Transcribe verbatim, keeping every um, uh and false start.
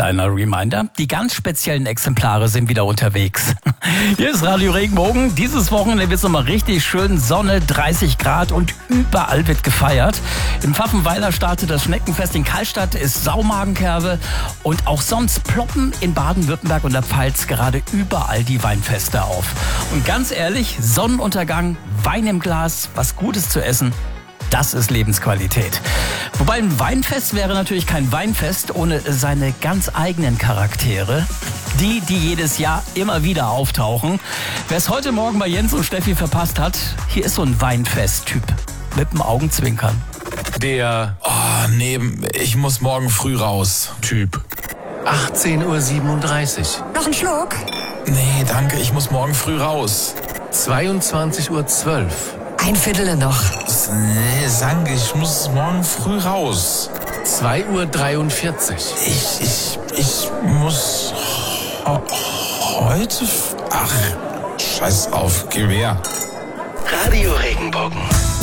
kleiner Reminder. Die ganz speziellen Exemplare sind wieder unterwegs. Hier ist Radio Regenbogen. Dieses Wochenende wird es nochmal richtig schön. Sonne, dreißig Grad und überall wird gefeiert. Im Pfaffenweiler startet das Schneckenfest. In Karlstadt ist Saumagenkerbe. Und auch sonst ploppen in Baden-Württemberg und der Pfalz gerade überall die Weinfeste auf. Und ganz ehrlich, Sonnenuntergang, Wein im Glas, was Gutes zu essen, das ist Lebensqualität. Wobei ein Weinfest wäre natürlich kein Weinfest ohne seine ganz eigenen Charaktere. Die, die jedes Jahr immer wieder auftauchen. Wer es heute Morgen bei Jens und Steffi verpasst hat, hier ist so ein Weinfest-Typ. Mit dem Augenzwinkern. Der, oh nee, ich muss morgen früh raus. Typ. achtzehn Uhr siebenunddreißig. Noch ein Schluck? Nee, danke, ich muss morgen früh raus. zweiundzwanzig Uhr zwölf. Ein Viertel noch. Nee, danke, ich muss morgen früh raus. zwei Uhr dreiundvierzig. Ich, ich, ich muss ho- heute... Ach, scheiß auf, geh her. Radio Regenbogen.